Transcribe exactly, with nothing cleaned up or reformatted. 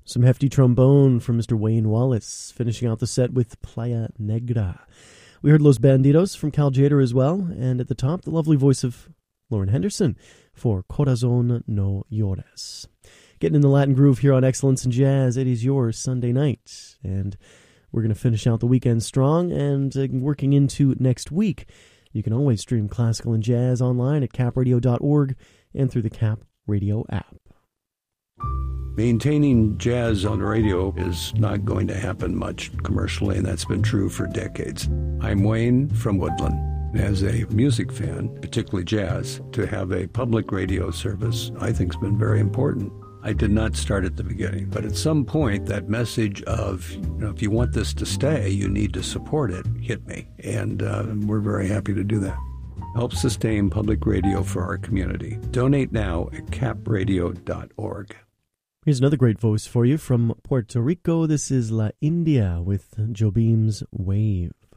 Some hefty trombone from Mister Wayne Wallace, finishing out the set with Playa Negra. We heard Los Bandidos from Cal Tjader as well, and at the top, the lovely voice of Lauren Henderson for Corazon No Llores. Getting in the Latin groove here on Excellence in Jazz, it is your Sunday night, and we're going to finish out the weekend strong and uh, working into next week. You can always stream classical and jazz online at cap radio dot org and through the Cap Radio app. Maintaining jazz on the radio is not going to happen much commercially, and that's been true for decades. I'm Wayne from Woodland. As a music fan, particularly jazz, to have a public radio service I think has been very important. I did not start at the beginning, but at some point that message of, you know, if you want this to stay, you need to support it, hit me. And uh, we're very happy to do that. Help sustain public radio for our community. Donate now at cap radio dot org. Here's another great voice for you from Puerto Rico. This is La India with Jobim's Wave.